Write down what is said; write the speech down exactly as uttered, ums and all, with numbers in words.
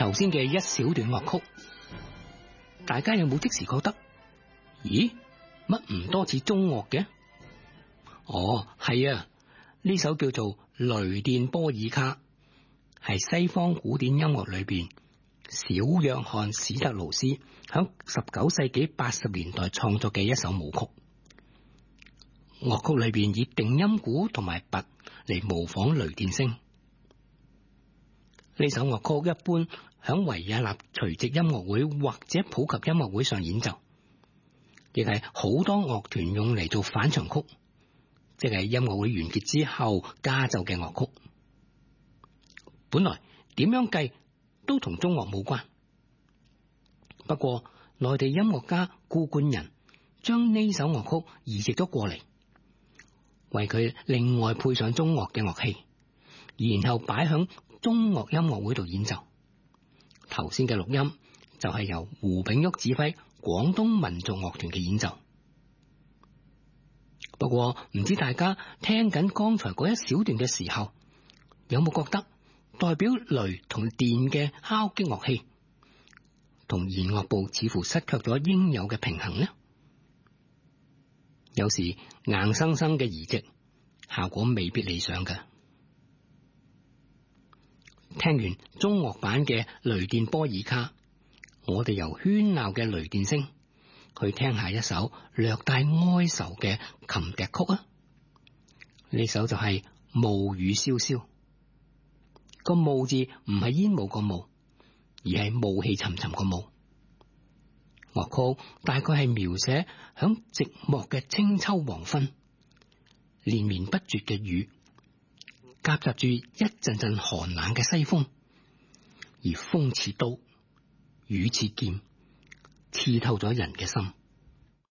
頭先嘅一小段樂曲，大家有冇即時覺得，咦，乜唔多似中樂嘅？哦，係啊，呢首叫做《雷電波爾卡》，係西方古典音樂裏邊小約翰史特勞斯響十九世紀八十年代創作嘅一首舞曲。樂曲裏邊以定音鼓同埋鈸嚟模仿雷電聲。呢首樂曲一般響維也納垂直音樂會或者普及音樂會上演奏，亦係好多樂團用嚟做返場曲，即係音樂會完結之後加奏嘅樂曲。本來點樣計都同中樂冇關，不過內地音樂家顧冠仁將呢首樂曲移植咗過嚟，為佢另外配上中樂嘅樂器，然後擺響中樂音樂會度演奏。頭先嘅錄音就係由胡炳旭指揮廣東民族樂團嘅演奏。不過唔知大家聽緊剛才嗰一小段嘅時候，有冇覺得代表雷同電嘅敲擊樂器同弦樂部似乎失卻咗應有嘅平衡呢？有時硬生生嘅移植效果未必理想嘅。聽完中樂版嘅雷電波爾卡，我哋由喧鬧嘅雷電聲去聽下一首略帶哀愁嘅琴笛曲啊！呢首就係霧雨蕭蕭。個霧字唔係煙霧個霧，而係霧氣沉沉個霧。樂曲大概係描寫響寂寞嘅清秋黃昏，連綿不絕嘅雨，夾雜住一陣陣寒冷嘅西風，而風似刀，雨似劍，刺透咗人嘅心。